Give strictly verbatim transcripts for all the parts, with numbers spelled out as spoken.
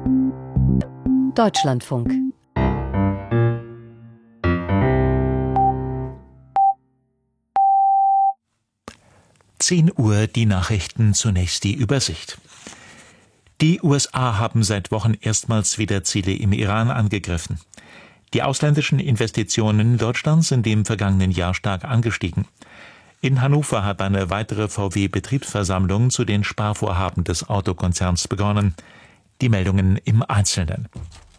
Deutschlandfunk. zehn Uhr die Nachrichten, zunächst die Übersicht. Die U S A haben seit Wochen erstmals wieder Ziele im Iran angegriffen. Die ausländischen Investitionen in Deutschland sind im vergangenen Jahr stark angestiegen. In Hannover hat eine weitere V W-Betriebsversammlung zu den Sparvorhaben des Autokonzerns begonnen. Die Meldungen im Einzelnen.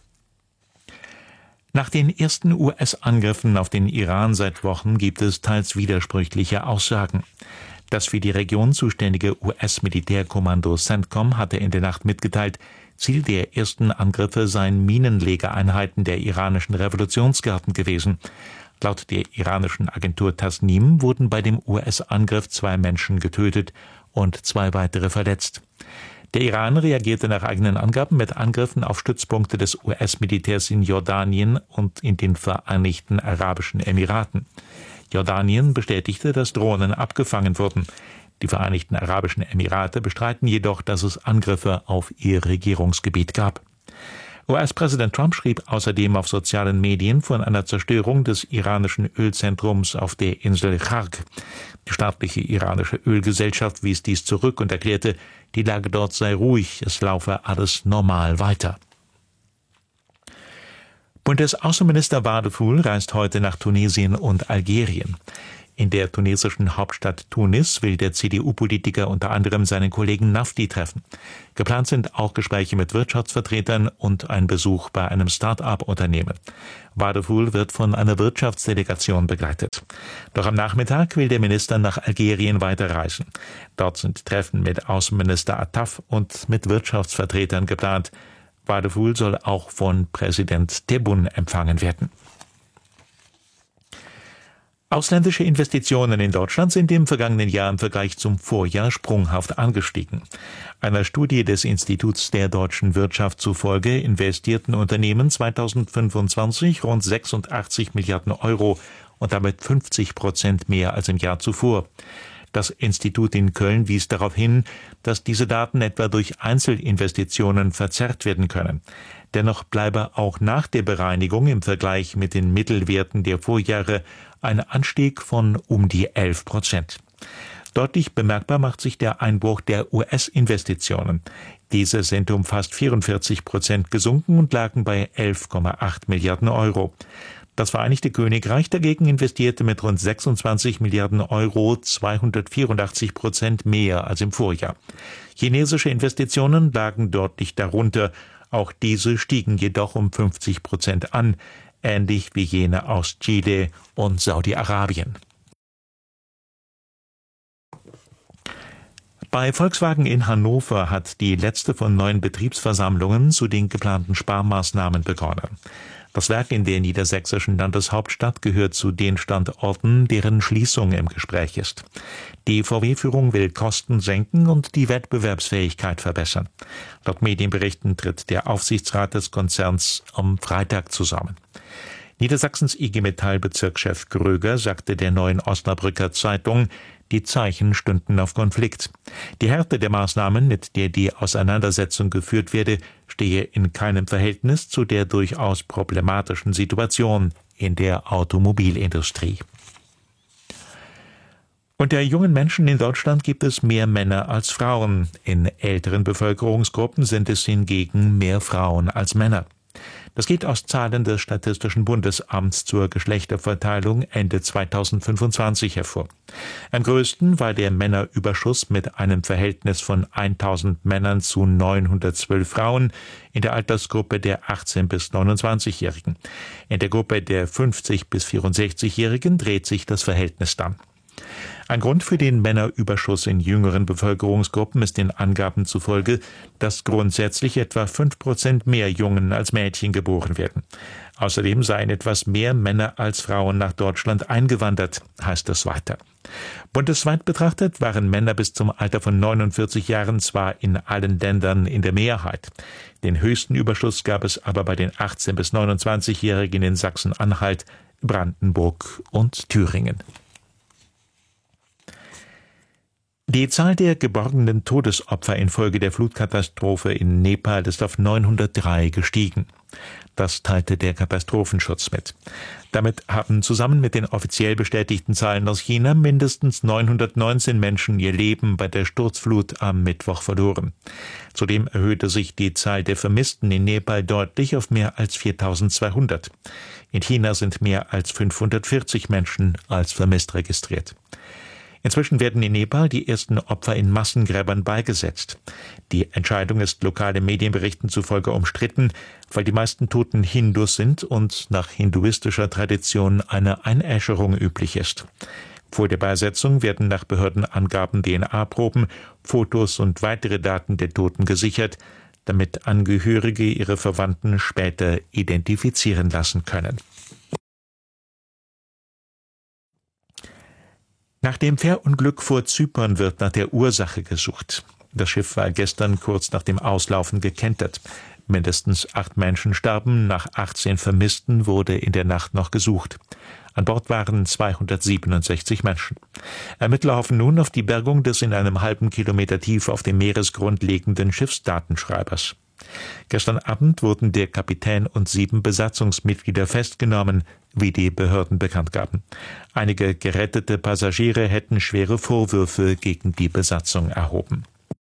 Nach den ersten U S-Angriffen auf den Iran seit Wochen gibt es teils widersprüchliche Aussagen. Das für die Region zuständige U S-Militärkommando CENTCOM hatte in der Nacht mitgeteilt, Ziel der ersten Angriffe seien Minenlegeeinheiten der iranischen Revolutionsgarden gewesen. Laut der iranischen Agentur Tasnim wurden bei dem U S-Angriff zwei Menschen getötet und zwei weitere verletzt. Der Iran reagierte nach eigenen Angaben mit Angriffen auf Stützpunkte des U S-Militärs in Jordanien und in den Vereinigten Arabischen Emiraten. Jordanien bestätigte, dass Drohnen abgefangen wurden. Die Vereinigten Arabischen Emirate bestreiten jedoch, dass es Angriffe auf ihr Regierungsgebiet gab. U S-Präsident Trump schrieb außerdem auf sozialen Medien von einer Zerstörung des iranischen Ölzentrums auf der Insel Khark. Die staatliche iranische Ölgesellschaft wies dies zurück und erklärte, die Lage dort sei ruhig, es laufe alles normal weiter. Bundesaußenminister Wadefuhl reist heute nach Tunesien und Algerien. In der tunesischen Hauptstadt Tunis will der C D U-Politiker unter anderem seinen Kollegen Nafti treffen. Geplant sind auch Gespräche mit Wirtschaftsvertretern und ein Besuch bei einem Start-up-Unternehmen. Wadefuhl wird von einer Wirtschaftsdelegation begleitet. Doch am Nachmittag will der Minister nach Algerien weiterreisen. Dort sind Treffen mit Außenminister Attaf und mit Wirtschaftsvertretern geplant. Wadefuhl soll auch von Präsident Tebboune empfangen werden. Ausländische Investitionen in Deutschland sind im vergangenen Jahr im Vergleich zum Vorjahr sprunghaft angestiegen. Einer Studie des Instituts der deutschen Wirtschaft zufolge investierten Unternehmen zweitausendfünfundzwanzig rund sechsundachtzig Milliarden Euro und damit fünfzig Prozent mehr als im Jahr zuvor. Das Institut in Köln wies darauf hin, dass diese Daten etwa durch Einzelinvestitionen verzerrt werden können. Dennoch bleibe auch nach der Bereinigung im Vergleich mit den Mittelwerten der Vorjahre ein Anstieg von um die elf Prozent. Deutlich bemerkbar macht sich der Einbruch der U S-Investitionen. Diese sind um fast vierundvierzig Prozent gesunken und lagen bei elf Komma acht Milliarden Euro. Das Vereinigte Königreich dagegen investierte mit rund sechsundzwanzig Milliarden Euro zweihundertvierundachtzig Prozent mehr als im Vorjahr. Chinesische Investitionen lagen deutlich darunter. Auch diese stiegen jedoch um fünfzig Prozent an, ähnlich wie jene aus Chile und Saudi-Arabien. Bei Volkswagen in Hannover hat die letzte von neun Betriebsversammlungen zu den geplanten Sparmaßnahmen begonnen. Das Werk in der niedersächsischen Landeshauptstadt gehört zu den Standorten, deren Schließung im Gespräch ist. Die V W-Führung will Kosten senken und die Wettbewerbsfähigkeit verbessern. Laut Medienberichten tritt der Aufsichtsrat des Konzerns am Freitag zusammen. Niedersachsens I G Metall-Bezirkschef Gröger sagte der Neuen Osnabrücker Zeitung, die Zeichen stünden auf Konflikt. Die Härte der Maßnahmen, mit der die Auseinandersetzung geführt werde, stehe in keinem Verhältnis zu der durchaus problematischen Situation in der Automobilindustrie. Unter jungen Menschen in Deutschland gibt es mehr Männer als Frauen. In älteren Bevölkerungsgruppen sind es hingegen mehr Frauen als Männer. Das geht aus Zahlen des Statistischen Bundesamts zur Geschlechterverteilung Ende zweitausendfünfundzwanzig hervor. Am größten war der Männerüberschuss mit einem Verhältnis von tausend Männern zu neunhundertzwölf Frauen in der Altersgruppe der achtzehn- bis neunundzwanzigjährigen. In der Gruppe der fünfzig- bis vierundsechzigjährigen dreht sich das Verhältnis dann. Ein Grund für den Männerüberschuss in jüngeren Bevölkerungsgruppen ist den Angaben zufolge, dass grundsätzlich etwa fünf Prozent mehr Jungen als Mädchen geboren werden. Außerdem seien etwas mehr Männer als Frauen nach Deutschland eingewandert, heißt es weiter. Bundesweit betrachtet waren Männer bis zum Alter von neunundvierzig Jahren zwar in allen Ländern in der Mehrheit. Den höchsten Überschuss gab es aber bei den achtzehn- bis neunundzwanzigjährigen in Sachsen-Anhalt, Brandenburg und Thüringen. Die Zahl der geborgenen Todesopfer infolge der Flutkatastrophe in Nepal ist auf neunhundertdrei gestiegen. Das teilte der Katastrophenschutz mit. Damit haben zusammen mit den offiziell bestätigten Zahlen aus China mindestens neunhundertneunzehn Menschen ihr Leben bei der Sturzflut am Mittwoch verloren. Zudem erhöhte sich die Zahl der Vermissten in Nepal deutlich auf mehr als viertausendzweihundert. In China sind mehr als fünfhundertvierzig Menschen als vermisst registriert. Inzwischen werden in Nepal die ersten Opfer in Massengräbern beigesetzt. Die Entscheidung ist lokalen Medienberichten zufolge umstritten, weil die meisten Toten Hindus sind und nach hinduistischer Tradition eine Einäscherung üblich ist. Vor der Beisetzung werden nach Behördenangaben D N A-Proben, Fotos und weitere Daten der Toten gesichert, damit Angehörige ihre Verwandten später identifizieren lassen können. Nach dem Fährunglück vor Zypern wird nach der Ursache gesucht. Das Schiff war gestern kurz nach dem Auslaufen gekentert. Mindestens acht Menschen starben, nach achtzehn Vermissten wurde in der Nacht noch gesucht. An Bord waren zweihundertsiebenundsechzig Menschen. Ermittler hoffen nun auf die Bergung des in einem halben Kilometer tief auf dem Meeresgrund liegenden Schiffsdatenschreibers. Gestern Abend wurden der Kapitän und sieben Besatzungsmitglieder festgenommen, wie die Behörden bekannt gaben. Einige gerettete Passagiere hätten schwere Vorwürfe gegen die Besatzung erhoben.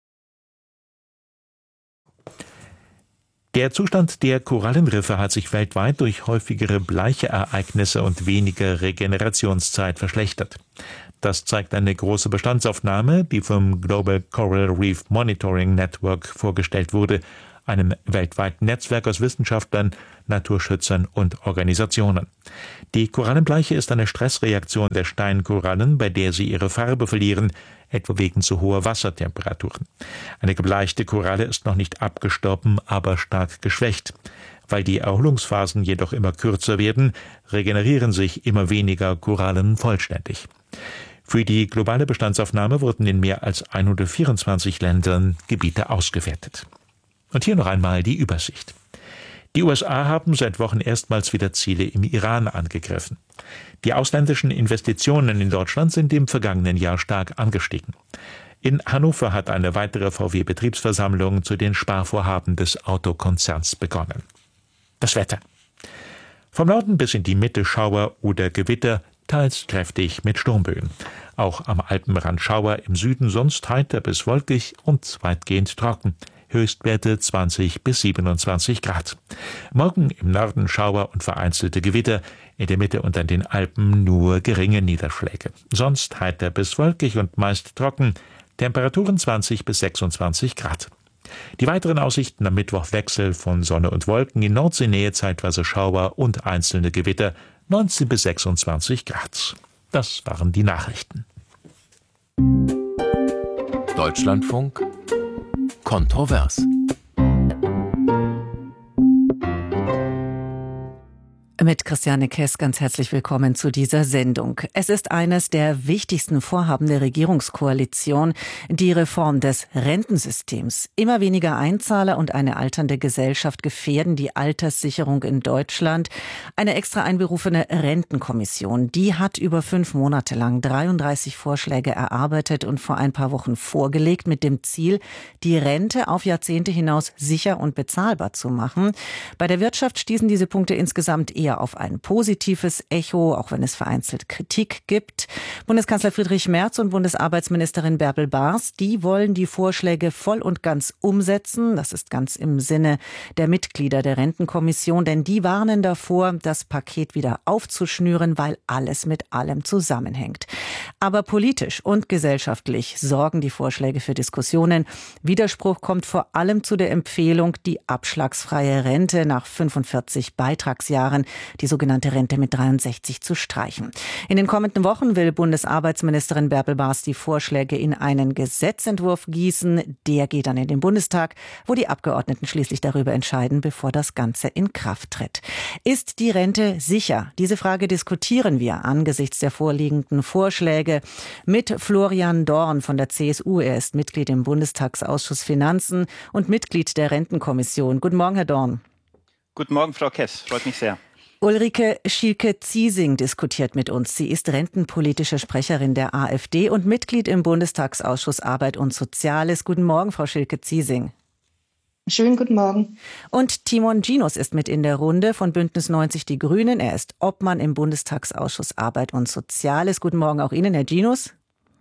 Der Zustand der Korallenriffe hat sich weltweit durch häufigere Bleicheereignisse und weniger Regenerationszeit verschlechtert. Das zeigt eine große Bestandsaufnahme, die vom Global Coral Reef Monitoring Network vorgestellt wurde, einem weltweiten Netzwerk aus Wissenschaftlern, Naturschützern und Organisationen. Die Korallenbleiche ist eine Stressreaktion der Steinkorallen, bei der sie ihre Farbe verlieren, etwa wegen zu hoher Wassertemperaturen. Eine gebleichte Koralle ist noch nicht abgestorben, aber stark geschwächt. Weil die Erholungsphasen jedoch immer kürzer werden, regenerieren sich immer weniger Korallen vollständig. Für die globale Bestandsaufnahme wurden in mehr als hundertvierundzwanzig Ländern Gebiete ausgewertet. Und hier noch einmal die Übersicht. Die U S A haben seit Wochen erstmals wieder Ziele im Iran angegriffen. Die ausländischen Investitionen in Deutschland sind im vergangenen Jahr stark angestiegen. In Hannover hat eine weitere V W-Betriebsversammlung zu den Sparvorhaben des Autokonzerns begonnen. Das Wetter. Vom Norden bis in die Mitte Schauer oder Gewitter, teils kräftig mit Sturmböen. Auch am Alpenrand Schauer, im Süden sonst heiter bis wolkig und weitgehend trocken. Höchstwerte zwanzig bis siebenundzwanzig Grad. Morgen im Norden Schauer und vereinzelte Gewitter, in der Mitte und an den Alpen nur geringe Niederschläge. Sonst heiter bis wolkig und meist trocken, Temperaturen zwanzig bis sechsundzwanzig Grad. Die weiteren Aussichten am Mittwoch: Wechsel von Sonne und Wolken, in Nordseenähe zeitweise Schauer und einzelne Gewitter, neunzehn bis sechsundzwanzig Grad. Das waren die Nachrichten. Deutschlandfunk kontrovers. Mit Christiane Kess ganz herzlich willkommen zu dieser Sendung. Es ist eines der wichtigsten Vorhaben der Regierungskoalition, die Reform des Rentensystems. Immer weniger Einzahler und eine alternde Gesellschaft gefährden die Alterssicherung in Deutschland. Eine extra einberufene Rentenkommission, die hat über fünf Monate lang dreiunddreißig Vorschläge erarbeitet und vor ein paar Wochen vorgelegt, mit dem Ziel, die Rente auf Jahrzehnte hinaus sicher und bezahlbar zu machen. Bei der Wirtschaft stießen diese Punkte insgesamt eher auf ein positives Echo, auch wenn es vereinzelt Kritik gibt. Bundeskanzler Friedrich Merz und Bundesarbeitsministerin Bärbel Bars, die wollen die Vorschläge voll und ganz umsetzen. Das ist ganz im Sinne der Mitglieder der Rentenkommission, denn die warnen davor, das Paket wieder aufzuschnüren, weil alles mit allem zusammenhängt. Aber politisch und gesellschaftlich sorgen die Vorschläge für Diskussionen. Widerspruch kommt vor allem zu der Empfehlung, die abschlagsfreie Rente nach fünfundvierzig Beitragsjahren, die sogenannte Rente mit dreiundsechzig, zu streichen. In den kommenden Wochen will Bundesarbeitsministerin Bärbel Bars die Vorschläge in einen Gesetzentwurf gießen. Der geht dann in den Bundestag, wo die Abgeordneten schließlich darüber entscheiden, bevor das Ganze in Kraft tritt. Ist die Rente sicher? Diese Frage diskutieren wir angesichts der vorliegenden Vorschläge mit Florian Dorn von der C S U. Er ist Mitglied im Bundestagsausschuss Finanzen und Mitglied der Rentenkommission. Guten Morgen, Herr Dorn. Guten Morgen, Frau Kess. Freut mich sehr. Ulrike Schielke-Ziesing diskutiert mit uns. Sie ist rentenpolitische Sprecherin der AfD und Mitglied im Bundestagsausschuss Arbeit und Soziales. Guten Morgen, Frau Schielke-Ziesing. Schönen guten Morgen. Und Timon Ginus ist mit in der Runde von Bündnis neunzig Die Grünen. Er ist Obmann im Bundestagsausschuss Arbeit und Soziales. Guten Morgen auch Ihnen, Herr Ginus.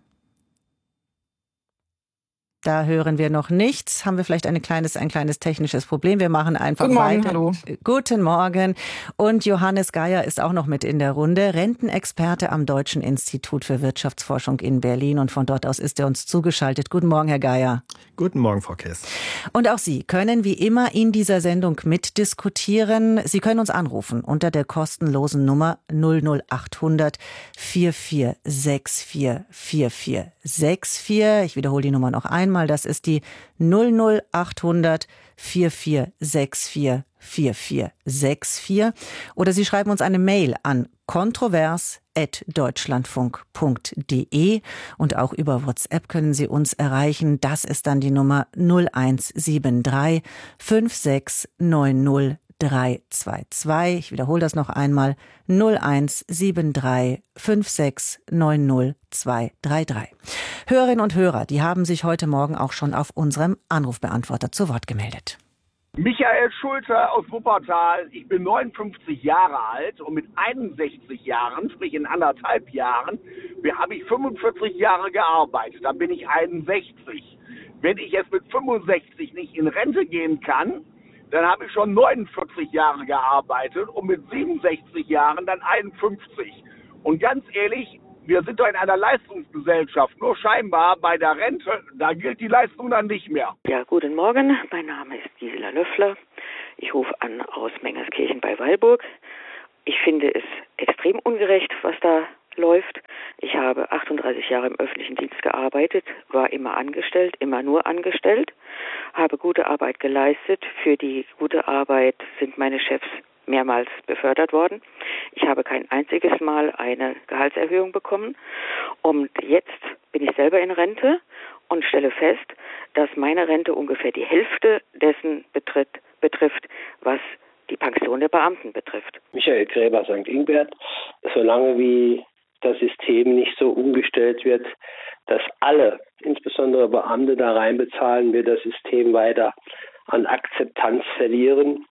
Da hören wir noch nichts. Haben wir vielleicht ein kleines, ein kleines technisches Problem? Wir machen einfach Guten Morgen, weiter. hallo. Guten Morgen. Und Johannes Geier ist auch noch mit in der Runde. Rentenexperte am Deutschen Institut für Wirtschaftsforschung in Berlin. Und von dort aus ist er uns zugeschaltet. Guten Morgen, Herr Geier. Guten Morgen, Frau Kess. Und auch Sie können wie immer in dieser Sendung mitdiskutieren. Sie können uns anrufen unter der kostenlosen Nummer null null acht hundert vier vier sechs vier vier vier sechs vier. Ich wiederhole die Nummer noch einmal. Das ist die null null acht hundert vier vier sechs vier vier vier sechs vier. Oder Sie schreiben uns eine Mail an kontrovers at deutschlandfunk punkt de und auch über WhatsApp können Sie uns erreichen. Das ist dann die Nummer null eins sieben drei fünf sechs neun null drei zwei zwei. Ich wiederhole das noch einmal. null eins sieben drei fünf sechs neun null zwei drei drei. Hörerinnen und Hörer, die haben sich heute Morgen auch schon auf unserem Anrufbeantworter zu Wort gemeldet. Michael Schulze aus Wuppertal. Ich bin neunundfünfzig Jahre alt und mit einundsechzig Jahren, sprich in anderthalb Jahren, habe ich fünfundvierzig Jahre gearbeitet. Dann bin ich einundsechzig. Wenn ich jetzt mit fünfundsechzig nicht in Rente gehen kann, dann habe ich schon neunundvierzig Jahre gearbeitet und mit siebenundsechzig Jahren dann einundfünfzig. Und ganz ehrlich, wir sind doch in einer Leistungsgesellschaft. Nur scheinbar bei der Rente, da gilt die Leistung dann nicht mehr. Ja, guten Morgen. Mein Name ist Gisela Löffler. Ich rufe an aus Mengerskirchen bei Weilburg. Ich finde es extrem ungerecht, was da läuft. Ich habe achtunddreißig Jahre im öffentlichen Dienst gearbeitet, war immer angestellt, immer nur angestellt, habe gute Arbeit geleistet. Für die gute Arbeit sind meine Chefs mehrmals befördert worden. Ich habe kein einziges Mal eine Gehaltserhöhung bekommen. Und jetzt bin ich selber in Rente und stelle fest, dass meine Rente ungefähr die Hälfte dessen betritt, betrifft, was die Pension der Beamten betrifft. Michael Gräber, Sankt Ingbert. Solange wie das System nicht so umgestellt wird, dass alle, insbesondere Beamte, da reinbezahlen, wird das System weiter an Akzeptanz verlieren.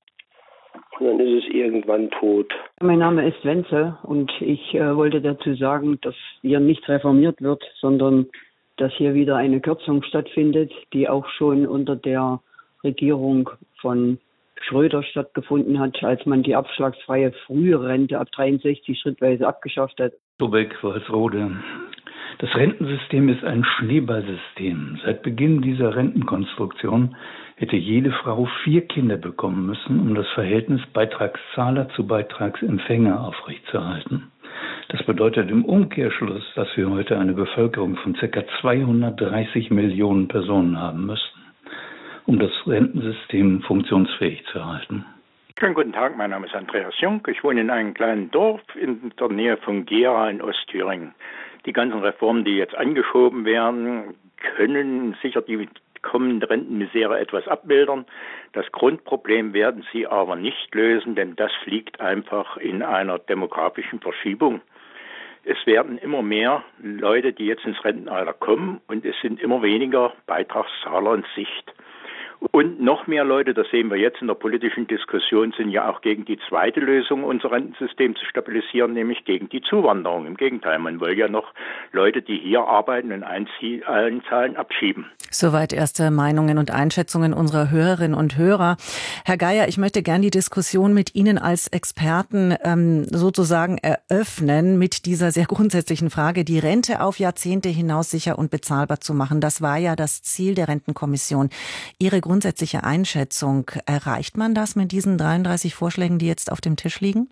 Und dann ist es irgendwann tot. Mein Name ist Wenzel und ich äh, wollte dazu sagen, dass hier nicht reformiert wird, sondern dass hier wieder eine Kürzung stattfindet, die auch schon unter der Regierung von Schröder stattgefunden hat, als man die abschlagsfreie Frührente ab dreiundsechzig schrittweise abgeschafft hat. Lübeck, Walsrode. Das Rentensystem ist ein Schneeballsystem. Seit Beginn dieser Rentenkonstruktion hätte jede Frau vier Kinder bekommen müssen, um das Verhältnis Beitragszahler zu Beitragsempfänger aufrechtzuerhalten. Das bedeutet im Umkehrschluss, dass wir heute eine Bevölkerung von ca. zweihundertdreißig Millionen Personen haben müssten, um das Rentensystem funktionsfähig zu erhalten. Schönen guten Tag, mein Name ist Andreas Jung. Ich wohne in einem kleinen Dorf in der Nähe von Gera in Ostthüringen. Die ganzen Reformen, die jetzt angeschoben werden, können sicher die kommende Rentenmisere etwas abmildern. Das Grundproblem werden sie aber nicht lösen, denn das liegt einfach in einer demografischen Verschiebung. Es werden immer mehr Leute, die jetzt ins Rentenalter kommen, und es sind immer weniger Beitragszahler in Sicht. Und noch mehr Leute, das sehen wir jetzt in der politischen Diskussion, sind ja auch gegen die zweite Lösung, unser Rentensystem zu stabilisieren, nämlich gegen die Zuwanderung. Im Gegenteil, man will ja noch Leute, die hier arbeiten und einzahlen, abschieben. Soweit erste Meinungen und Einschätzungen unserer Hörerinnen und Hörer. Herr Geier, ich möchte gern die Diskussion mit Ihnen als Experten ähm, sozusagen eröffnen mit dieser sehr grundsätzlichen Frage, die Rente auf Jahrzehnte hinaus sicher und bezahlbar zu machen. Das war ja das Ziel der Rentenkommission. Ihre grundsätzliche Einschätzung, erreicht man das mit diesen dreiunddreißig Vorschlägen, die jetzt auf dem Tisch liegen?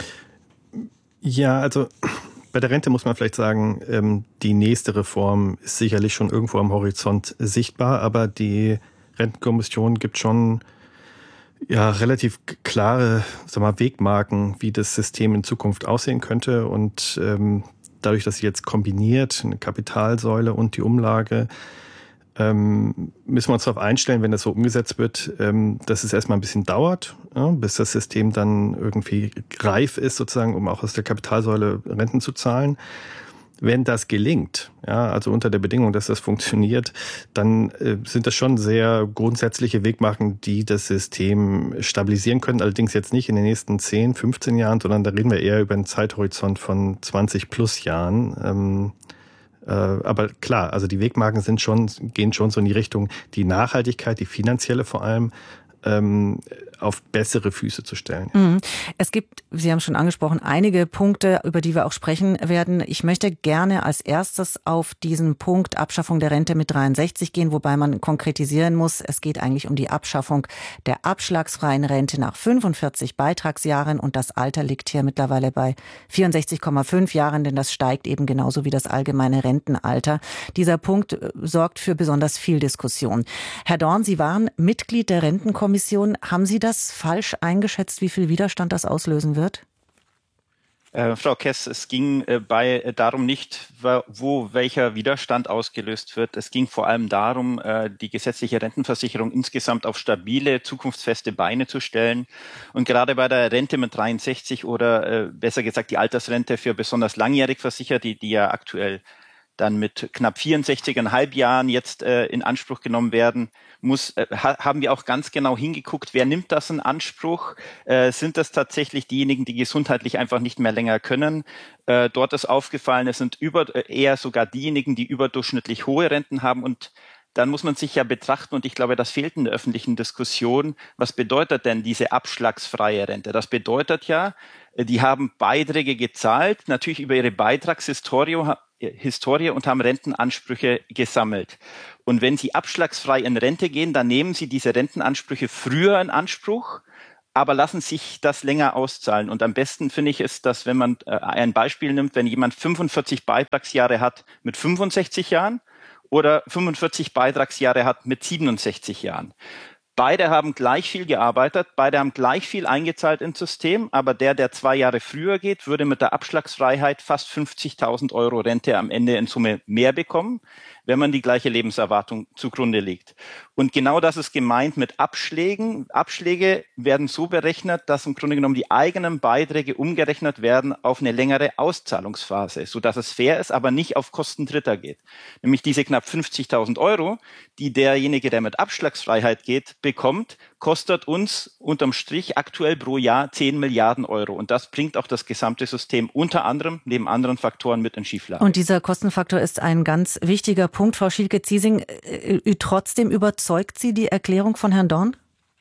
Ja, also bei der Rente muss man vielleicht sagen, die nächste Reform ist sicherlich schon irgendwo am Horizont sichtbar, aber die Rentenkommission gibt schon ja relativ klare, sag mal, Wegmarken, wie das System in Zukunft aussehen könnte. Und ähm, dadurch, dass sie jetzt kombiniert, eine Kapitalsäule und die Umlage, ähm, müssen wir uns darauf einstellen, wenn das so umgesetzt wird, ähm, dass es erstmal ein bisschen dauert, ja, bis das System dann irgendwie reif ist, sozusagen, um auch aus der Kapitalsäule Renten zu zahlen. Wenn das gelingt, ja, also unter der Bedingung, dass das funktioniert, dann äh, sind das schon sehr grundsätzliche Wegmarken, die das System stabilisieren können. Allerdings jetzt nicht in den nächsten zehn, fünfzehn Jahren, sondern da reden wir eher über einen Zeithorizont von zwanzig plus Jahren. Ähm, äh, aber klar, also die Wegmarken sind schon, gehen schon so in die Richtung, die Nachhaltigkeit, die finanzielle vor allem, ähm, auf bessere Füße zu stellen. Es gibt, Sie haben schon angesprochen, einige Punkte, über die wir auch sprechen werden. Ich möchte gerne als erstes auf diesen Punkt Abschaffung der Rente mit dreiundsechzig gehen, wobei man konkretisieren muss, es geht eigentlich um die Abschaffung der abschlagsfreien Rente nach fünfundvierzig Beitragsjahren und das Alter liegt hier mittlerweile bei vierundsechzig Komma fünf Jahren, denn das steigt eben genauso wie das allgemeine Rentenalter. Dieser Punkt sorgt für besonders viel Diskussion. Herr Dorn, Sie waren Mitglied der Rentenkommission. Haben Sie das falsch eingeschätzt, wie viel Widerstand das auslösen wird? Äh, Frau Kess, es ging äh, bei äh, darum nicht, wo welcher Widerstand ausgelöst wird. Es ging vor allem darum, äh, die gesetzliche Rentenversicherung insgesamt auf stabile, zukunftsfeste Beine zu stellen. Und gerade bei der Rente mit dreiundsechzig oder äh, besser gesagt die Altersrente für besonders langjährig Versicherte, die, die ja aktuell dann mit knapp vierundsechzig Komma fünf Jahren jetzt äh, in Anspruch genommen werden muss, äh, ha- haben wir auch ganz genau hingeguckt, wer nimmt das in Anspruch? Äh, sind das tatsächlich diejenigen, die gesundheitlich einfach nicht mehr länger können? Äh, dort ist aufgefallen, es sind über, äh, eher sogar diejenigen, die überdurchschnittlich hohe Renten haben und dann muss man sich ja betrachten, und ich glaube, das fehlt in der öffentlichen Diskussion, was bedeutet denn diese abschlagsfreie Rente? Das bedeutet ja, die haben Beiträge gezahlt, natürlich über ihre Beitragshistorie Historie und haben Rentenansprüche gesammelt. Und wenn sie abschlagsfrei in Rente gehen, dann nehmen sie diese Rentenansprüche früher in Anspruch, aber lassen sich das länger auszahlen. Und am besten finde ich es, dass wenn man äh, ein Beispiel nimmt, wenn jemand fünfundvierzig Beitragsjahre hat mit fünfundsechzig Jahren oder fünfundvierzig Beitragsjahre hat mit siebenundsechzig Jahren. Beide haben gleich viel gearbeitet, beide haben gleich viel eingezahlt ins System, aber der, der zwei Jahre früher geht, würde mit der Abschlagsfreiheit fast fünfzigtausend Euro Rente am Ende in Summe mehr bekommen, wenn man die gleiche Lebenserwartung zugrunde legt. Und genau das ist gemeint mit Abschlägen. Abschläge werden so berechnet, dass im Grunde genommen die eigenen Beiträge umgerechnet werden auf eine längere Auszahlungsphase, sodass es fair ist, aber nicht auf Kosten Dritter geht. Nämlich diese knapp fünfzigtausend Euro, die derjenige, der mit Abschlagsfreiheit geht, bekommt, kostet uns unterm Strich aktuell pro Jahr zehn Milliarden Euro. Und das bringt auch das gesamte System unter anderem neben anderen Faktoren mit in Schieflage. Und dieser Kostenfaktor ist ein ganz wichtiger Punkt. Frau Schielke-Ziesing, trotzdem überzeugt Sie die Erklärung von Herrn Dorn?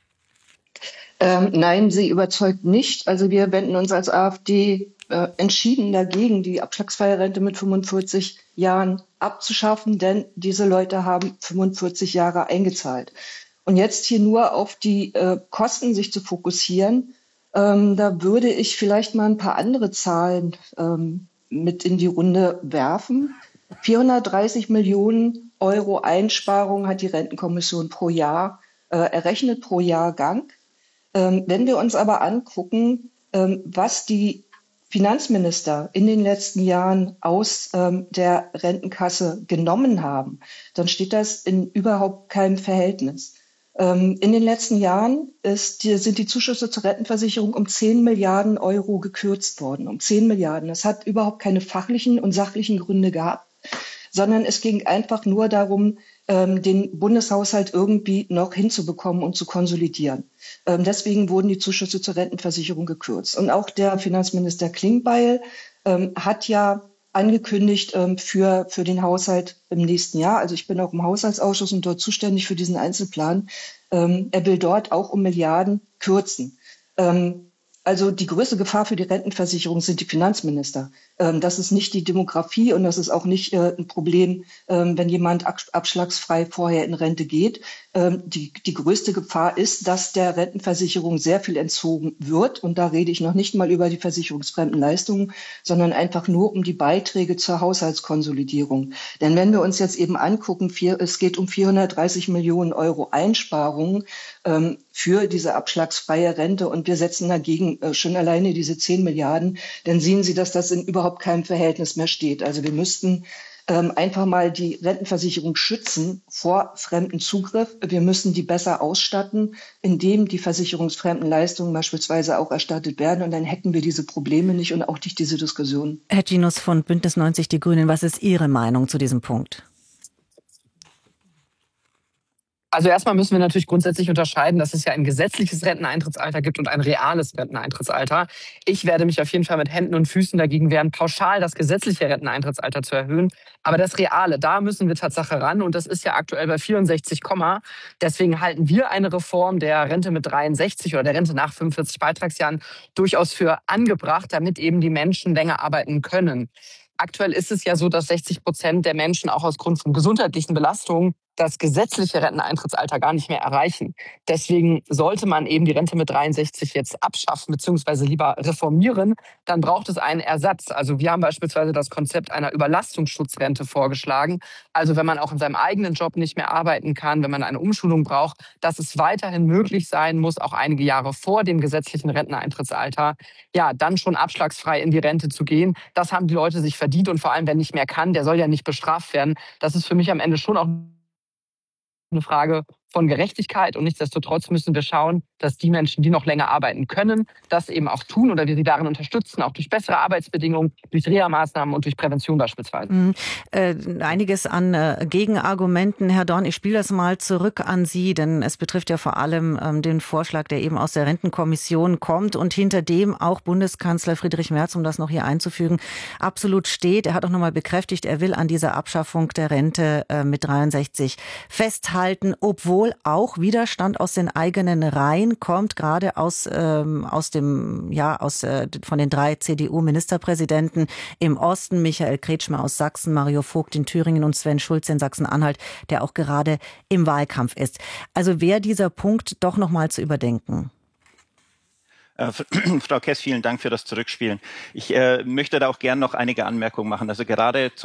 Ähm, nein, sie überzeugt nicht. Also wir wenden uns als AfD äh, entschieden dagegen, die abschlagsfreie Rente mit fünfundvierzig Jahren abzuschaffen, denn diese Leute haben fünfundvierzig Jahre eingezahlt. Und jetzt hier nur auf die äh, Kosten sich zu fokussieren, ähm, da würde ich vielleicht mal ein paar andere Zahlen ähm, mit in die Runde werfen. vierhundertdreißig Millionen Euro Einsparung hat die Rentenkommission pro Jahr äh, errechnet, pro Jahrgang. Ähm, wenn wir uns aber angucken, ähm, was die Finanzminister in den letzten Jahren aus ähm, der Rentenkasse genommen haben, dann steht das in überhaupt keinem Verhältnis. Ähm, in den letzten Jahren ist die, sind die Zuschüsse zur Rentenversicherung um zehn Milliarden Euro gekürzt worden, um zehn Milliarden. Das hat überhaupt keine fachlichen und sachlichen Gründe gehabt, sondern es ging einfach nur darum, ähm, den Bundeshaushalt irgendwie noch hinzubekommen und zu konsolidieren. Ähm, deswegen wurden die Zuschüsse zur Rentenversicherung gekürzt. Und auch der Finanzminister Klingbeil ähm, hat ja angekündigt ähm, für, für den Haushalt im nächsten Jahr. Also ich bin auch im Haushaltsausschuss und dort zuständig für diesen Einzelplan. Ähm, er will dort auch um Milliarden kürzen. Ähm, Also die größte Gefahr für die Rentenversicherung sind die Finanzminister. Ähm, das ist nicht die Demografie und das ist auch nicht äh, ein Problem, ähm, wenn jemand abschlagsfrei vorher in Rente geht. Ähm, die, die größte Gefahr ist, dass der Rentenversicherung sehr viel entzogen wird. Und da rede ich noch nicht mal über die versicherungsfremden Leistungen, sondern einfach nur um die Beiträge zur Haushaltskonsolidierung. Denn wenn wir uns jetzt eben angucken, vier, es geht um vierhundertdreißig Millionen Euro Einsparungen ähm, für diese abschlagsfreie Rente und wir setzen dagegen äh, schon alleine diese zehn Milliarden, dann sehen Sie, dass das in überhaupt keinem Verhältnis mehr steht. Also wir müssten ähm, einfach mal die Rentenversicherung schützen vor fremden Zugriff. Wir müssen die besser ausstatten, indem die versicherungsfremden Leistungen beispielsweise auch erstattet werden. Und dann hätten wir diese Probleme nicht und auch nicht diese Diskussion. Herr Ginus von Bündnis neunzig Die Grünen, was ist Ihre Meinung zu diesem Punkt? Also erstmal müssen wir natürlich grundsätzlich unterscheiden, dass es ja ein gesetzliches Renteneintrittsalter gibt und ein reales Renteneintrittsalter. Ich werde mich auf jeden Fall mit Händen und Füßen dagegen wehren, pauschal das gesetzliche Renteneintrittsalter zu erhöhen. Aber das reale, da müssen wir Tatsache ran. Und das ist ja aktuell bei vierundsechzig, deswegen halten wir eine Reform der Rente mit dreiundsechzig oder der Rente nach fünfundvierzig Beitragsjahren durchaus für angebracht, damit eben die Menschen länger arbeiten können. Aktuell ist es ja so, dass sechzig Prozent der Menschen auch aus Grund von gesundheitlichen Belastungen das gesetzliche Renteneintrittsalter gar nicht mehr erreichen. Deswegen sollte man eben die Rente mit dreiundsechzig jetzt abschaffen bzw. lieber reformieren. Dann braucht es einen Ersatz. Also wir haben beispielsweise das Konzept einer Überlastungsschutzrente vorgeschlagen. Also wenn man auch in seinem eigenen Job nicht mehr arbeiten kann, wenn man eine Umschulung braucht, dass es weiterhin möglich sein muss, auch einige Jahre vor dem gesetzlichen Renteneintrittsalter, ja, dann schon abschlagsfrei in die Rente zu gehen. Das haben die Leute sich verdient und vor allem, wer nicht mehr kann, der soll ja nicht bestraft werden. Das ist für mich am Ende schon auch eine Frage von Gerechtigkeit und nichtsdestotrotz müssen wir schauen, dass die Menschen, die noch länger arbeiten können, das eben auch tun oder wir sie darin unterstützen, auch durch bessere Arbeitsbedingungen, durch Reha-Maßnahmen und durch Prävention beispielsweise. Mhm. Äh, einiges an äh, Gegenargumenten. Herr Dorn, ich spiele das mal zurück an Sie, denn es betrifft ja vor allem ähm, den Vorschlag, der eben aus der Rentenkommission kommt und hinter dem auch Bundeskanzler Friedrich Merz, um das noch hier einzufügen, absolut steht. Er hat auch nochmal bekräftigt, er will an dieser Abschaffung der Rente äh, mit dreiundsechzig festhalten, obwohl auch Widerstand aus den eigenen Reihen kommt, gerade aus ähm, aus dem ja aus äh, von den drei C D U-Ministerpräsidenten im Osten, Michael Kretschmer aus Sachsen, Mario Vogt in Thüringen und Sven Schulze in Sachsen-Anhalt, der auch gerade im Wahlkampf ist. Also wäre dieser Punkt doch noch mal zu überdenken. Äh, Frau Kess, vielen Dank für das Zurückspielen. Ich äh, möchte da auch gern noch einige Anmerkungen machen. Also gerade zu